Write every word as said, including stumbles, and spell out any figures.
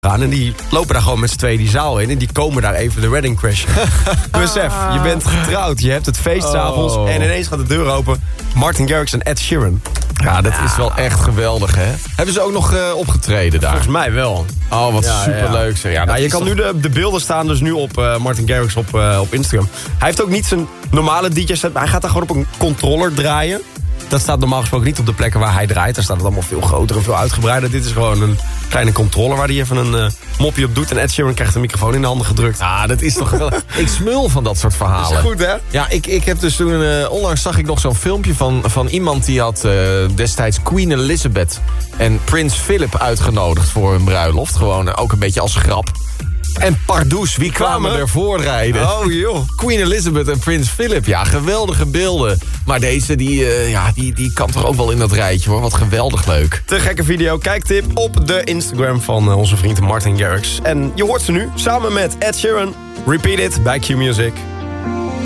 gaan. En die lopen daar gewoon met z'n tweeën die zaal in. En die komen daar even de wedding crashen. Besef, je bent getrouwd. Je hebt het feest 's avonds. Oh. En ineens gaat de deur open. Martin Garrix en Ed Sheeran. Ja, dat ja. is wel echt geweldig, hè? Hebben ze ook nog uh, opgetreden daar? Volgens mij wel. Oh, wat ja, superleuk. Ja. Ja, Ja, je kan toch... nu de, de beelden staan dus nu op uh, Martin Garrix op, uh, op Instagram. Hij heeft ook niet zijn normale D J-set. Hij gaat daar gewoon op een controller draaien. Dat staat normaal gesproken niet op de plekken waar hij draait. Daar staat het allemaal veel groter en veel uitgebreider. Dit is gewoon een kleine controller waar hij even een uh, mopje op doet. En Ed Sheeran krijgt de microfoon in de handen gedrukt. Ja, dat is toch geweldig. Ik smul van dat soort verhalen. Dat is goed, hè? Ja, ik, ik heb dus toen... Uh, onlangs zag ik nog zo'n filmpje van, van iemand die had uh, destijds Queen Elizabeth en Prins Philip uitgenodigd voor hun bruiloft. Gewoon uh, ook een beetje als grap. En pardoes, wie kwamen, kwamen er voorrijden? Oh, joh. Queen Elizabeth en Prins Philip, ja, geweldige beelden. Maar deze, die, uh, ja, die, die kan toch ook wel in dat rijtje, hoor. Wat geweldig leuk. Te gekke video, kijktip op de Instagram van uh, onze vriend Martin Garrix. En je hoort ze nu, samen met Ed Sheeran. Repeat It bij Q Music.